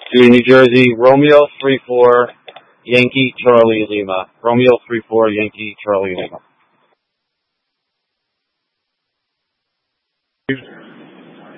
to New Jersey, Romeo 34 Yankee Charlie Lima. Romeo 34 Yankee Charlie Lima.